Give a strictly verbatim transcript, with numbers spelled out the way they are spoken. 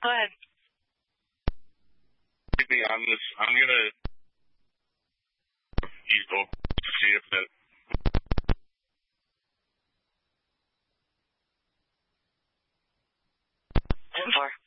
Go ahead. I'm just, I'm gonna use Google to see if that. ten four.